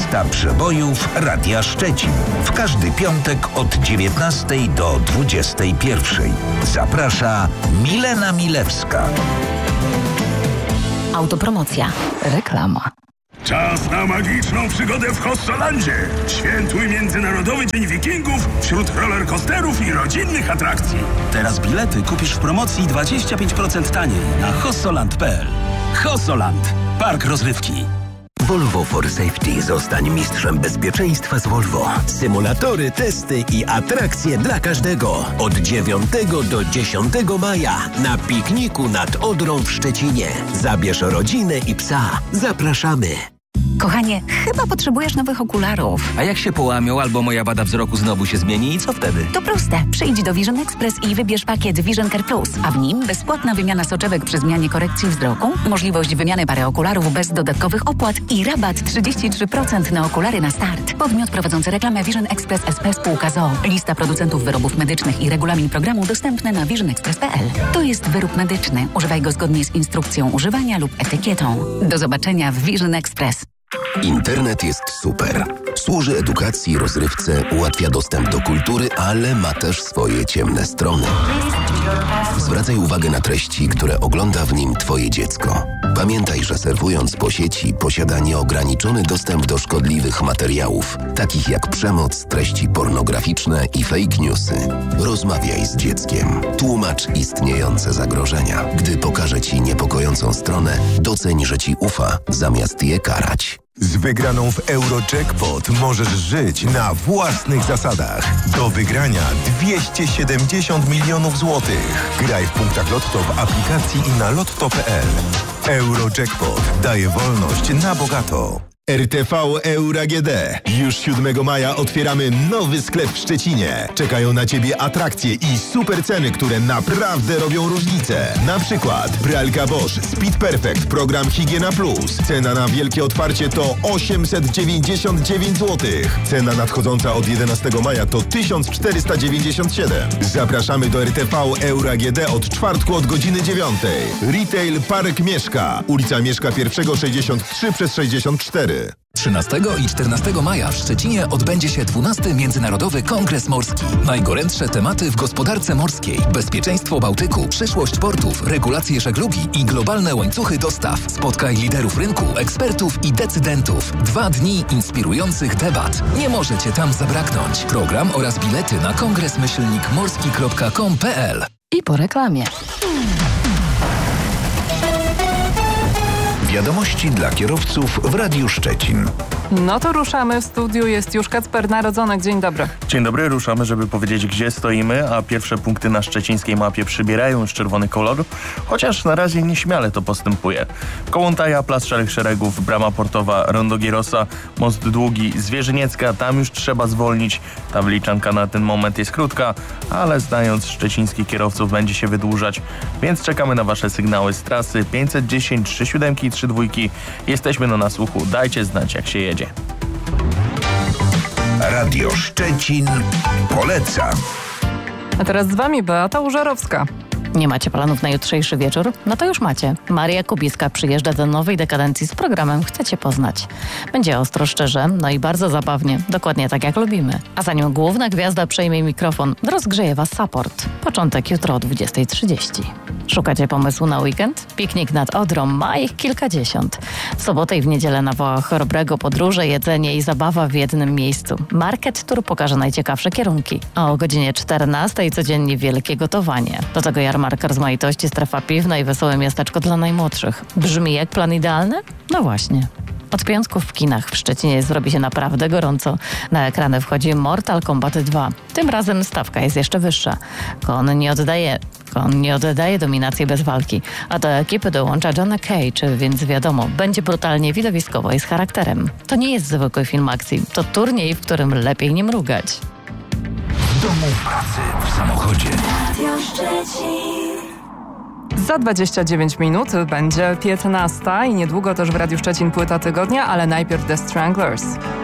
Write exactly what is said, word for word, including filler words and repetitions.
Lista przebojów Radia Szczecin. W każdy piątek od dziewiętnastej do dwudziestej pierwszej. Zaprasza Milena Milewska. Autopromocja. Reklama. Czas na magiczną przygodę w Hossolandzie. Świętuj Międzynarodowy Dzień Wikingów wśród rollercoasterów i rodzinnych atrakcji. Teraz bilety kupisz w promocji dwadzieścia pięć procent taniej na hossoland kropka p l. Hossoland. Park rozrywki. Volvo for Safety. Zostań mistrzem bezpieczeństwa z Volvo. Symulatory, testy i atrakcje dla każdego. Od dziewiątego do dziesiątego maja na pikniku nad Odrą w Szczecinie. Zabierz rodzinę i psa. Zapraszamy. Kochanie, chyba potrzebujesz nowych okularów. A jak się połamią albo moja wada wzroku znowu się zmieni i co wtedy? To proste. Przyjdź do Vision Express i wybierz pakiet Vision Care Plus, a w nim bezpłatna wymiana soczewek przy zmianie korekcji wzroku, możliwość wymiany pary okularów bez dodatkowych opłat i rabat trzydzieści trzy procent na okulary na start. Podmiot prowadzący reklamę Vision Express S P Spółka z o o. Lista producentów wyrobów medycznych i regulamin programu dostępne na vision express kropka p l. To jest wyrób medyczny. Używaj go zgodnie z instrukcją używania lub etykietą. Do zobaczenia w Vision Express. Internet jest super. Służy edukacji, rozrywce, ułatwia dostęp do kultury, ale ma też swoje ciemne strony. Zwracaj uwagę na treści, które ogląda w nim Twoje dziecko. Pamiętaj, że surfując po sieci posiada nieograniczony dostęp do szkodliwych materiałów, takich jak przemoc, treści pornograficzne i fake newsy. Rozmawiaj z dzieckiem. Tłumacz istniejące zagrożenia. Gdy pokaże Ci niepokojącą stronę, doceń, że Ci ufa, zamiast je karać. Z wygraną w Eurojackpot możesz żyć na własnych zasadach. Do wygrania dwieście siedemdziesiąt milionów złotych. Graj w punktach Lotto w aplikacji i na lotto kropka p l. Eurojackpot daje wolność na bogato. R T V Euro A G D. Już siódmego maja otwieramy nowy sklep w Szczecinie. Czekają na Ciebie atrakcje i super ceny, które naprawdę robią różnicę. Na przykład pralka Bosch Speed Perfect, program Higiena Plus. Cena na wielkie otwarcie to osiemset dziewięćdziesiąt dziewięć złotych. Cena nadchodząca od jedenastego maja to tysiąc czterysta dziewięćdziesiąt siedem. Zapraszamy do R T V Euro A G D od czwartku od godziny dziewiątej. Retail Park Mieszka. Ulica Mieszka I sześćdziesiąt trzy przez sześćdziesiąt cztery. trzynastego i czternastego maja w Szczecinie odbędzie się dwunasty Międzynarodowy Kongres Morski. Najgorętsze tematy w gospodarce morskiej. Bezpieczeństwo Bałtyku, przyszłość portów, regulacje żeglugi i globalne łańcuchy dostaw. Spotkaj liderów rynku, ekspertów i decydentów. Dwa dni inspirujących debat. Nie może Cię tam zabraknąć. Program oraz bilety na kongres myślnik morski kropka com kropka p l. I po reklamie. Wiadomości dla kierowców w Radiu Szczecin. No to ruszamy. W studiu jest już Kacper Narodzonek. Dzień dobry. Dzień dobry. Ruszamy, żeby powiedzieć, gdzie stoimy, a pierwsze punkty na szczecińskiej mapie przybierają już czerwony kolor, chociaż na razie nieśmiale to postępuje. Kołątaja, Plac Szarych Szeregów, Brama Portowa, Rondo Gierosa, Most Długi, Zwierzyniecka, tam już trzeba zwolnić. Ta wyliczanka na ten moment jest krótka, ale znając szczecińskich kierowców będzie się wydłużać, więc czekamy na Wasze sygnały z trasy pięćset dziesięć, trzy siódemki i trzy dwójki. Jesteśmy na nasłuchu. Dajcie znać, jak się jedzie. Radio Szczecin poleca. A teraz z Wami Beata Użarowska. Nie macie planów na jutrzejszy wieczór? No to już macie. Maria Kubiska przyjeżdża do nowej dekadencji z programem Chcecie poznać. Będzie ostro, szczerze, no i bardzo zabawnie. Dokładnie tak jak lubimy. A zanim główna gwiazda przejmie mikrofon, rozgrzeje Was support. Początek jutro o dwudziestej trzydzieści. Szukacie pomysłu na weekend? Piknik nad Odrą ma ich kilkadziesiąt. W sobotę i w niedzielę na Wałach Chrobrego podróże, jedzenie i zabawa w jednym miejscu. Market Tour pokaże najciekawsze kierunki. A o godzinie czternastej codziennie wielkie gotowanie. Do tego jarmark rozmaitości, strefa piwna i wesołe miasteczko dla najmłodszych. Brzmi jak plan idealny? No właśnie. Od piątku w kinach w Szczecinie zrobi się naprawdę gorąco. Na ekrany wchodzi Mortal Kombat dwa. Tym razem stawka jest jeszcze wyższa. Kon nie oddaje, Kon nie oddaje dominacji bez walki, a do ekipy dołącza Johna Cage, więc wiadomo, będzie brutalnie, widowiskowo i z charakterem. To nie jest zwykły film akcji, to turniej, w którym lepiej nie mrugać. W domu, w pracy, w samochodzie. Radio Szczecin. Za dwadzieścia dziewięć minut będzie piętnasta i niedługo też w Radiu Szczecin płyta tygodnia, ale najpierw The Stranglers.